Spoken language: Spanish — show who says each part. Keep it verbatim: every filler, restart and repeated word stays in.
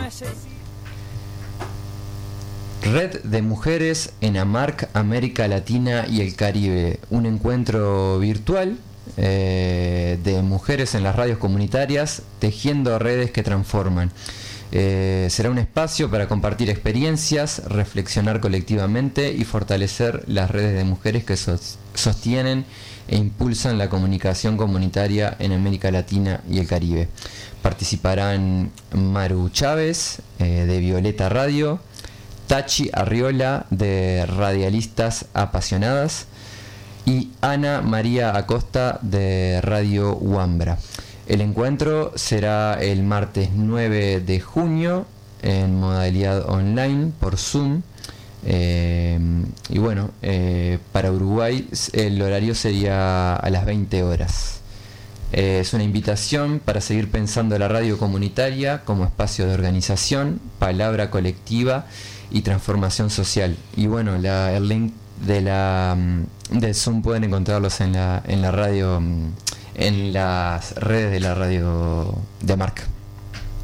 Speaker 1: Red de Mujeres en AMARC, América Latina y el Caribe. Un encuentro virtual eh, de mujeres en las radios comunitarias, tejiendo redes que transforman. Eh, será un espacio para compartir experiencias, reflexionar colectivamente y fortalecer las redes de mujeres que sos, sostienen e impulsan la comunicación comunitaria en América Latina y el Caribe. Participarán Maru Chávez, eh, de Violeta Radio, Tachi Arriola, de Radialistas Apasionadas, y Ana María Acosta, de Radio Huambra. El encuentro será el martes nueve de junio en modalidad online por Zoom. Eh, y bueno, eh, para Uruguay el horario sería a las veinte horas. Eh, es una invitación para seguir pensando la radio comunitaria como espacio de organización, palabra colectiva y transformación social. Y bueno, la, el link de la de Zoom pueden encontrarlos en la en la radio, en las redes de la radio de AMARC.